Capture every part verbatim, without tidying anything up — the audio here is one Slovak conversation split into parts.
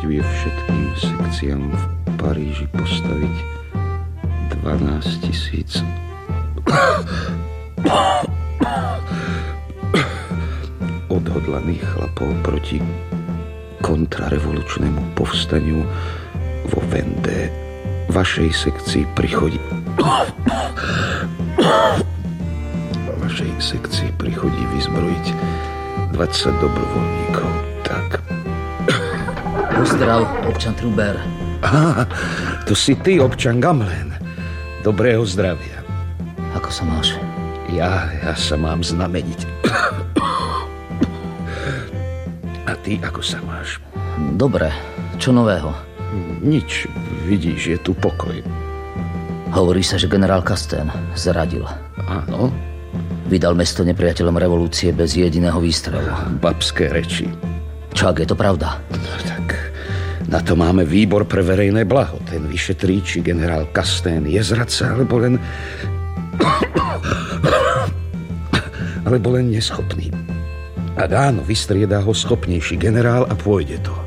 vie všetkým sekciám v Paríži postaviť dvanásť tisíc odhodlaných chlapov proti kontrarevolučnému povstaniu vo Vendée. Vašej sekcii prichodí vašej sekcii prichodí vyzbrojiť dvadsať dobrovoľníkov. Tak. Pozdrav, občan Truber. Á, to si ty, občan Gamelin. Dobrého zdravia. Ako sa máš? Ja, ja sa mám znameniť. A ty, ako sa máš? Dobre. Čo nového? Nič. Vidíš, je tu pokoj. Hovorí sa, že generál Castén zradil. Áno. Vydal mesto nepriateľom revolúcie bez jediného výstrelu. Babské reči. Čo, ak je to pravda? No, tak na to máme výbor pre verejné blaho. Ten vyšetrí, či generál Castén je zradca, alebo len alebo len neschopný. A áno, vystriedá ho schopnejší generál a pôjde to.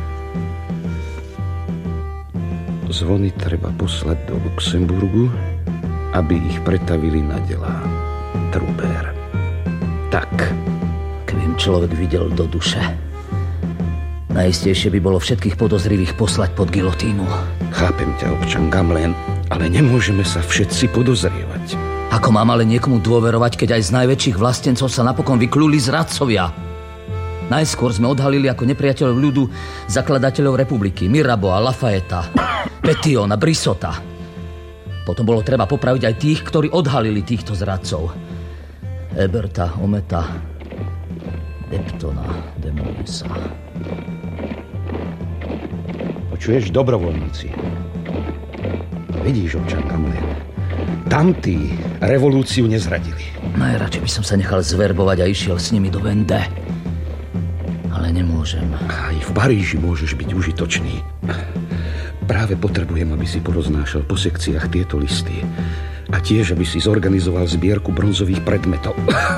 Zvony treba poslať do Luxemburgu, aby ich pretavili na delá. Truber. Tak. Keby im človek videl do duše. Najistejšie by bolo všetkých podozrivých poslať pod gilotínu. Chápem ťa, občan Gamelin, ale nemôžeme sa všetci podozrievať. Ako mám ale niekomu dôverovať, keď aj z najväčších vlastencov sa napokon vykluli zradcovia? Najskôr sme odhalili ako nepriateľov ľudu zakladateľov republiky Mirabeau a Lafayeta, Pétion a Brissota. Potom bolo treba popraviť aj tých, ktorí odhalili týchto zradcov. Héberta, Ometa, Deptona, Demonesa. Počuješ, dobrovoľníci? Vidíš, občan Gamelin, tamtí revolúciu nezradili. Najradšej by som sa nechal zverbovať a išiel s nimi do Vendée. Ale nemôžem. Aj v Paríži môžeš byť užitočný. Práve potrebujem, aby si poroznášal po sekciách tieto listy. A tiež, aby si zorganizoval zbierku bronzových predmetov.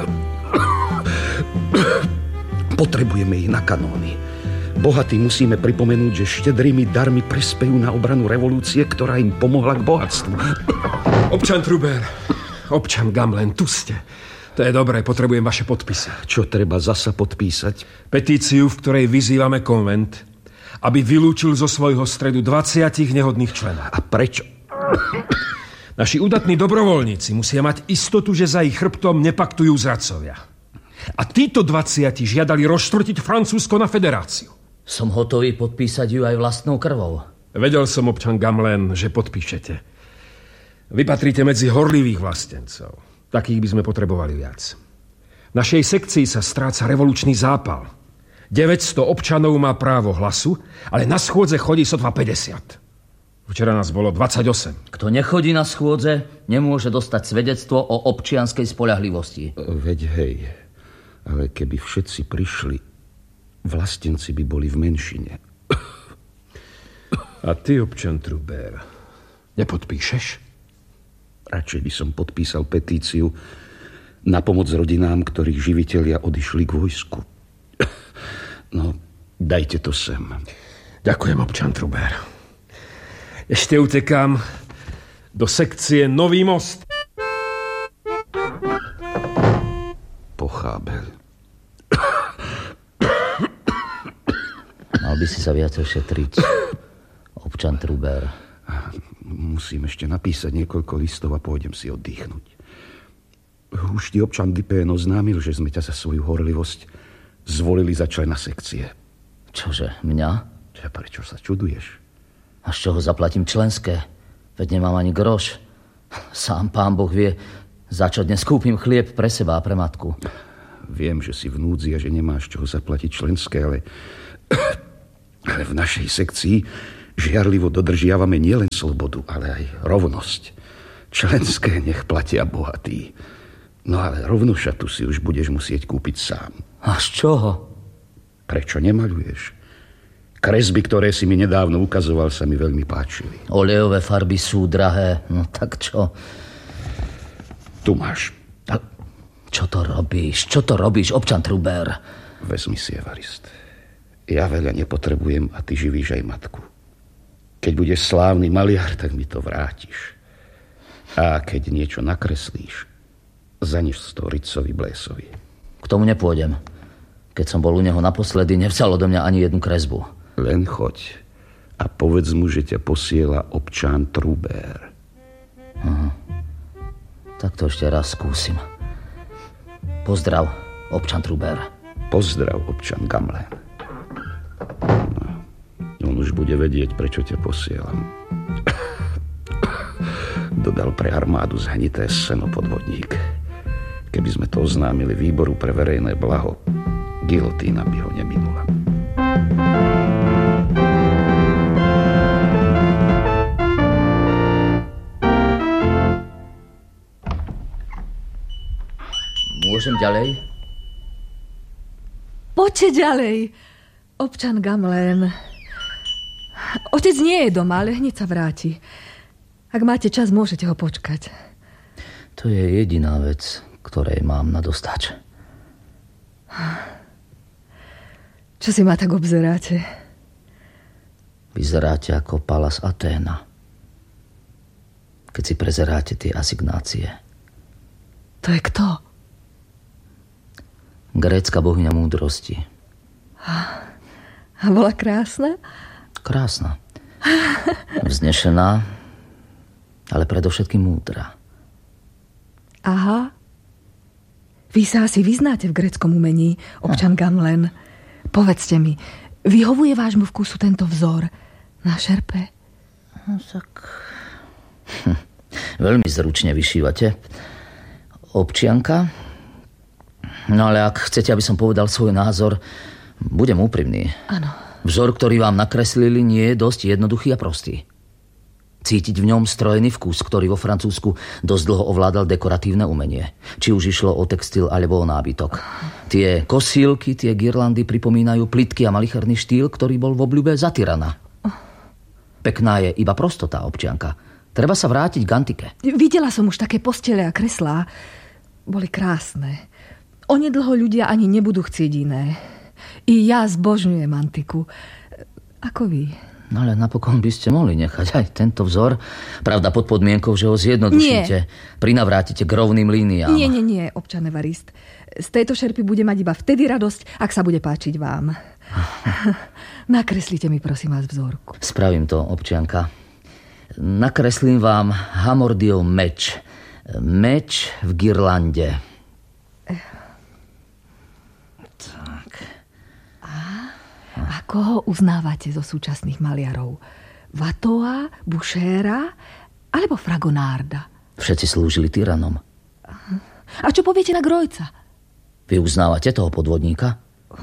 Potrebujeme ich na kanóny. Bohatí musíme pripomenúť, že štedrými darmi prispejú na obranu revolúcie, ktorá im pomohla k bohatstvu. Občan Truber, občan Gamelin, tu ste. To je dobré, potrebujem vaše podpisy. Čo treba zasa podpísať? Petíciu, v ktorej vyzývame konvent, aby vylúčil zo svojho stredu dvadsať nehodných členov. A prečo? Naši udatní dobrovoľníci musia mať istotu, že za ich chrbtom nepaktujú zradcovia. A títo dvadsiati žiadali rozštvrtiť Francúzsko na federáciu. Som hotový podpísať ju aj vlastnou krvou. Vedel som, občan Gamelin, že podpíšete. Vy patríte medzi horlivých vlastencov. Takých by sme potrebovali viac. V našej sekcii sa stráca revolučný zápal. deväťsto občanov má právo hlasu, ale na schôdze chodí sotva päťdesiat. Včera nás bolo dvadsaťosem. Kto nechodí na schôdze, nemôže dostať svedectvo o občianskej spoľahlivosti. Veď hej, ale keby všetci prišli, vlastenci by boli v menšine. A ty, občan Truber, nepodpíšeš? Radšej by som podpísal petíciu na pomoc rodinám, ktorých živitelia odišli k vojsku. No, dajte to sem. Ďakujem, občan Truber. Ešte utekám do sekcie Nový most. Pochábel. Mal by si sa viacej šetriť, občan Truber. Musím ešte napísať niekoľko listov a pôjdem si oddychnúť. Už ti občan Dupin oznámil, že sme ťa za svoju horlivosť zvolili za člena sekcie. Čože, mňa? Čiže prečo sa čuduješ? A z čoho zaplatím členské? Veď nemám ani groš. Sám pán Boh vie, za čo dnes kúpim chlieb pre seba a pre matku. Viem, že si v núdzi a že nemáš čoho zaplatiť členské, ale, ale v našej sekcii žiarlivo dodržiavame nielen slobodu, ale aj rovnosť. Členské nech platia bohatí. No ale rovno šatu si už budeš musieť kúpiť sám. A z čoho? Prečo nemaľuješ? Kresby, ktoré si mi nedávno ukazoval, sa mi veľmi páčili. Olejové farby sú drahé. No tak čo? Tu máš. A čo to robíš? Čo to robíš, občan Truber? Vezmi si, Evarist. Ja veľa nepotrebujem a ty živíš aj matku. Keď budeš slávny maliar, tak mi to vrátiš. A keď niečo nakreslíš, zaniž to Ritzovi Blésovi. K tomu nepôjdem. Keď som bol u neho naposledy, nevzal odo mňa ani jednu kresbu. Len choď a povedz mu, že ťa posiela občan Trubert. Aha. Tak to ešte raz skúsim. Pozdrav, občan Trubert. Pozdrav, občan Gamlen. No, on už bude vedieť, prečo ťa posielam. Dodal pre armádu zhnité seno podvodník. Keby sme to oznámili výboru pre verejné blaho, gilotína by ho neminula. Môžem ďalej? Poďte ďalej, občan Gamlen. Otec nie je doma, ale hneď sa vráti. Ak máte čas, môžete ho počkať. To je jediná vec, ktorej mám na dostač. Čo si ma tak obzeráte? Vyzeráte ako Pallas Athéna. Keď si prezeráte tie asignácie. To je kto? Grécka bohyňa múdrosti. A bola krásna? Krásna. Vznešená, ale predovšetkým múdra. Aha. Vy sa asi vyznáte v gréckom umení, občan Gamlen. Povedzte mi, vyhovuje vášmu vkusu tento vzor na šerpe? No tak... Hm. Veľmi zručne vyšívate. Občianka? No ale ak chcete, aby som povedal svoj názor, budem úprimný. Áno. Vzor, ktorý vám nakreslili, nie je dosť jednoduchý a prostý. Cítiť v ňom strojený vkus, ktorý vo Francúzsku dosť dlho ovládal dekoratívne umenie. Či už išlo o textil alebo o nábytok. Tie kosílky, tie girlandy pripomínajú plytký a malicherný štýl, ktorý bol v obľúbe za tyrana. Pekná je iba prostota, občianka. Treba sa vrátiť k antike. Videla som už také postele a kreslá. Boli krásne. Onedlho ľudia ani nebudú chcieť iné. I ja zbožňujem antiku. Ako vy? No ale napokon by ste mohli nechať aj tento vzor. Pravda pod podmienkou, že ho zjednodušíte. Nie. Prinavrátite k rovným líniám. Nie, nie, nie, občan Evarist. Z tejto šerpy bude mať iba vtedy radosť, ak sa bude páčiť vám. Nakreslite mi prosím vás vzorku. Spravím to, občianka. Nakreslím vám Hamordiov meč. Meč v girlande. A koho uznávate zo súčasných maliarov? Watteaua, Bouchera alebo Fragonarda? Všetci slúžili tyranom. A čo poviete na Grojca? Vy uznávate toho podvodníka?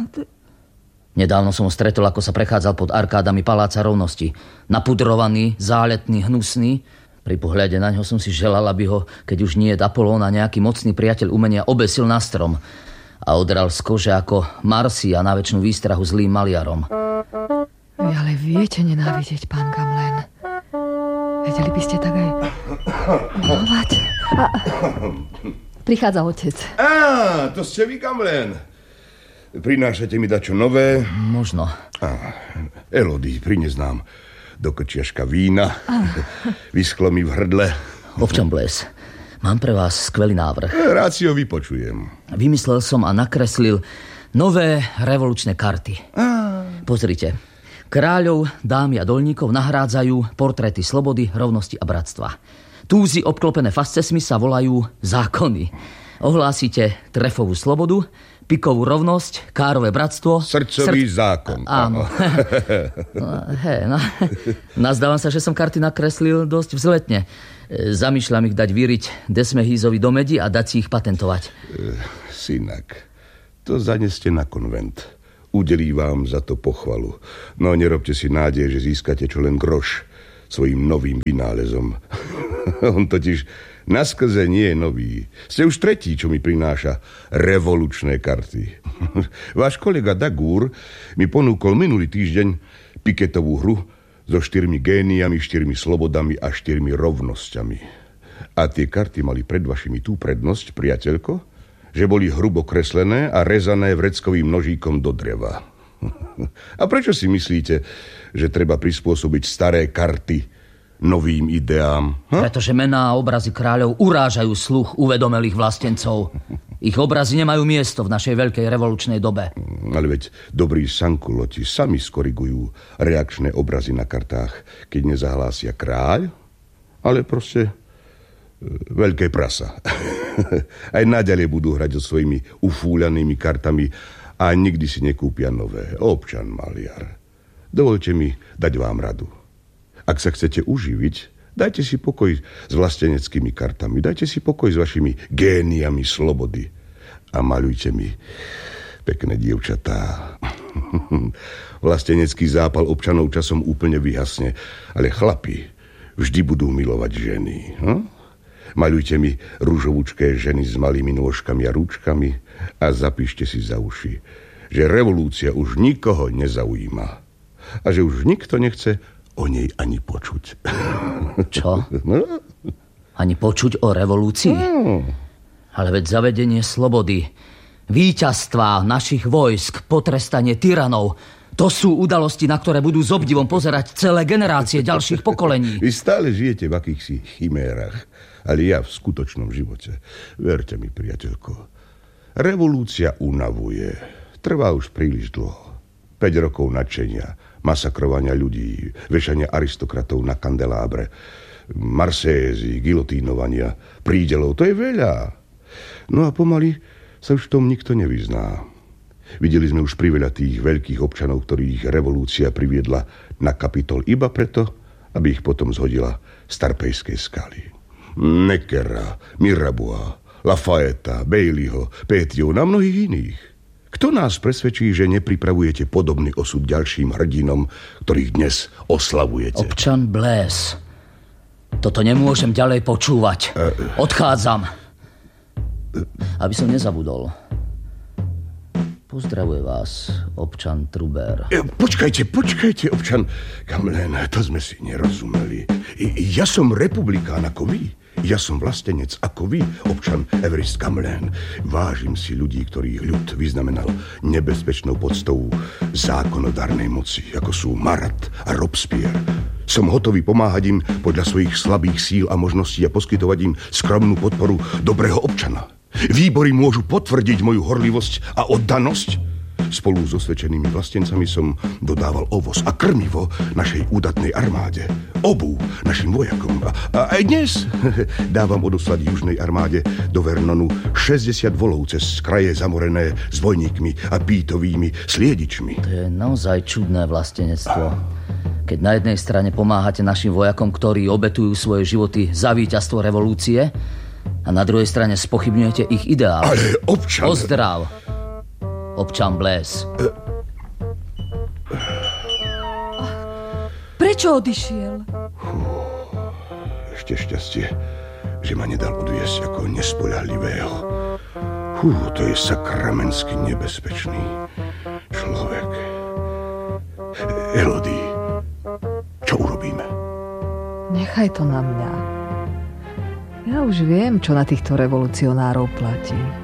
Nedávno som ho stretol, ako sa prechádzal pod arkádami Paláca rovnosti. Napudrovaný, záletný, hnusný. Pri pohľade na ňo som si želal, aby ho, keď už nie je Apollón a nejaký mocný priateľ umenia, obesil na strom a odral z kože ako Marsia na večnú výstrahu zlým maliarom. Vy ale viete nenávidieť, pán Gamlen. Vedeli by ste tak aj milovať. A... Prichádza otec. Á, to ste vy, Gamlen. Prinášate mi dačo nové? Možno. Á, Elodie, prines nám do krčiaška vína. Vyschlo mi v hrdle. Občan Blés, mám pre vás skvelý návrh. Rád si ho vypočujem. Vymyslel som a nakreslil nové revolučné karty. Á. Pozrite. Kráľov, dámy a dolníkov nahrádzajú portréty slobody, rovnosti a bratstva. Túzy obklopené fascesmi sa volajú zákony. Ohlásite trefovú slobodu, pikovú rovnosť, kárové bratstvo... Srdcový srd... zákon. Áno. no, he, no. Nazdávam sa, že som karty nakreslil dosť vzletne. Zamýšľam ich dať vyriť Desmehízovi do medi a dať si ich patentovať. Synak, to zaneste na konvent. Udelí vám za to pochvalu. No nerobte si nádej, že získate čo len groš svojím novým vynálezom. On totiž naskrze nie je nový. Ste už tretí, čo mi prináša revolučné karty. Váš kolega Dagur mi ponúkol minulý týždeň piketovú hru so štyrmi géniami, štyrmi slobodami a štyrmi rovnosťami. A tie karty mali pred vašimi tú prednosť, priateľko, že boli hrubo kreslené a rezané vreckovým nožíkom do dreva. A prečo si myslíte, že treba prispôsobiť staré karty novým ideám? Ha? Pretože mená a obrazy kráľov urážajú sluch uvedomelých vlastencov. Ich obrazy nemajú miesto v našej veľkej revolučnej dobe. Ale veď dobrí sankuloti sami skorigujú reakčné obrazy na kartách, keď nezahlásia kráľ, ale proste veľké prasa. Aj naďalej budú hrať so svojimi ufúľanými kartami a nikdy si nekúpia nové. Občan maliar, dovolte mi dať vám radu. Ak sa chcete uživiť, dajte si pokoj s vlasteneckými kartami, dajte si pokoj s vašimi géniami slobody a maľujte mi pekné dievčatá. Vlastenecký zápal občanov časom úplne vyhasne, ale chlapi vždy budú milovať ženy. Hm? Maľujte mi ružovúčké ženy s malými nôžkami a rúčkami a zapíšte si za uši, že revolúcia už nikoho nezaujíma a že už nikto nechce o nej ani počuť. Čo? No? Ani počuť o revolúcii? No. Ale veď zavedenie slobody, víťazstva našich vojsk, potrestanie tyranov, to sú udalosti, na ktoré budú s obdivom pozerať celé generácie ďalších pokolení. Vy stále žijete v akýchsi chimérach, ale ja v skutočnom živote. Verte mi, priateľko, revolúcia unavuje. Trvá už príliš dlho. päť rokov nadšenia, masakrovania ľudí, vešania aristokratov na kandelábre, marsézy, gilotínovania, prídelov, to je veľa. No a pomaly sa už v tom nikto nevyzná. Videli sme už priveľa tých veľkých občanov, ktorých revolúcia priviedla na Kapitol iba preto, aby ich potom zhodila z Tarpejskej skaly. Neckera, Mirabeau, Lafayetta, Baileyho, Pétriou a mnohých iných. Kto nás presvedčí, že nepripravujete podobný osud ďalším hrdinom, ktorých dnes oslavujete? Občan Blaise, toto nemôžem ďalej počúvať. Odchádzam. Aby som nezabudol. Pozdravuje vás, občan Trubert. Počkajte, počkajte, občan Gamelin, to sme si nerozumeli. Ja som republikán ako vy. Ja som vlastenec ako vy, občan Évariste Gamelin. Vážim si ľudí, ktorých ľud vyznamenal nebezpečnou podstou zákonodárnej moci, ako sú Marat a Robespierre. Som hotový pomáhať im podľa svojich slabých síl a možností a poskytovať im skromnú podporu dobrého občana. Výbory môžu potvrdiť moju horlivosť a oddanosť. Spolu s osvedčenými vlastencami som dodával ovoz a krmivo našej údatnej armáde, obuv našim vojakom. A, a aj dnes dávam odoslať južnej armáde do Vernonu šesťdesiat volov cez kraje zamorené s vojníkmi a pítovými sliedičmi. To je naozaj čudné vlastenectvo. Keď na jednej strane pomáhate našim vojakom, ktorí obetujú svoje životy za víťazstvo revolúcie, a na druhej strane spochybňujete ich ideál. Ale občan... Pozdrav, občan Blaise. Prečo odišiel? Fú, ešte šťastie, že ma nedal odviesť ako nespoľahlivého. Fú, to je sakramensky nebezpečný človek. Elodie, čo urobíme? Nechaj to na mňa. Ja už viem, čo na týchto revolucionárov platí.